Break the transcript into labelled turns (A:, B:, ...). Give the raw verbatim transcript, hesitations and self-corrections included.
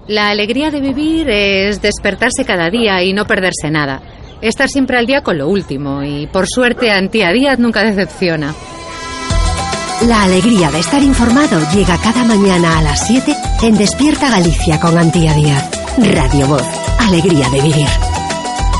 A: La alegría de vivir es despertarse cada día y no perderse nada. Estar siempre al día con lo último y, por suerte, Antía Díaz nunca decepciona.
B: La alegría de estar informado llega cada mañana a las siete en Despierta Galicia con Antía Díaz. Radio Voz, alegría de vivir.